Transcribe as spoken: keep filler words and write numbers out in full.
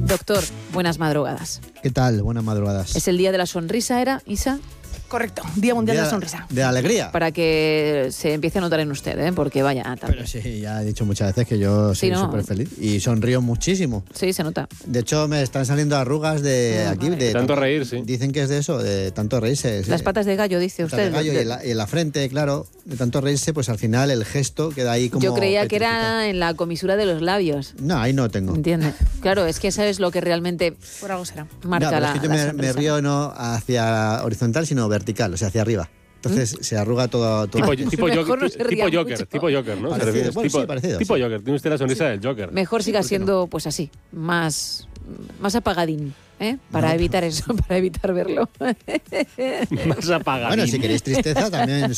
Doctor, buenas madrugadas. ¿Qué tal? Buenas madrugadas. ¿Es el día de la sonrisa, era, Isa? Correcto, Día Mundial Día de la Sonrisa. De alegría. Para que se empiece a notar en usted, ¿eh? Porque vaya... También. Pero sí, ya he dicho muchas veces que yo soy Sí, ¿no? súper feliz y sonrío muchísimo. Sí, se nota. De hecho, me están saliendo arrugas de Ah, aquí. madre. De Tanto reír, sí. Dicen que es de eso, de tanto reírse. sí. Las patas de gallo, dice Patas de usted. gallo De- y, en la, y en la frente, claro. De tanto reírse, pues al final el gesto queda ahí como... Yo creía que petrificado. era en la comisura de los labios. No, ahí no tengo. ¿Entiende? Claro, es que sabes lo que realmente Por algo será. marca No, pero la, es que yo la me, me sonrisa. río no hacia horizontal, sino vertical, o sea, hacia arriba. Entonces se arruga todo... todo Tipo, tipo, Mejor Joker, no se tipo ría Joker, mucho. tipo Joker, ¿no? Parecido, Se refiere, bueno, tipo, sí, parecido, tipo sí. Joker, tiene usted la sonrisa del Joker. Mejor siga ¿por qué siendo, pues así, más, más apagadín, ¿eh? Para No, evitar eso, para evitar verlo. Más apagado. Bueno, si queréis tristeza, también